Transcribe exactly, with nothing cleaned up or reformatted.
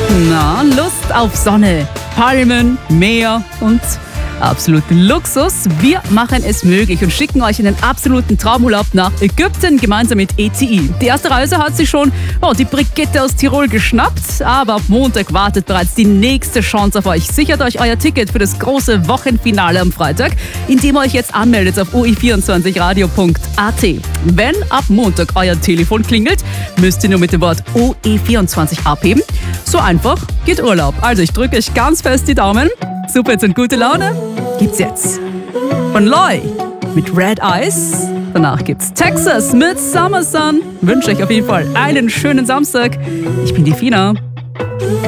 Na, Lust auf Sonne, Palmen, Meer und absoluten Luxus. Wir machen es möglich und schicken euch in den absoluten Traumurlaub nach Ägypten gemeinsam mit E T I. Die erste Reise hat sich schon oh, die Brigitte aus Tirol geschnappt, aber ab Montag wartet bereits die nächste Chance auf euch. Sichert euch euer Ticket für das große Wochenfinale am Freitag, indem ihr euch jetzt anmeldet auf o e vierundzwanzig radio punkt a t. Wenn ab Montag euer Telefon klingelt, müsst ihr nur mit dem Wort O E vierundzwanzig abheben. So einfach geht Urlaub. Also ich drücke euch ganz fest die Daumen. Super und gute Laune gibt's jetzt von Loy mit Red Eyes. Danach gibt's Texas mit Summer Sun. Wünsche euch auf jeden Fall einen schönen Samstag. Ich bin die Fina.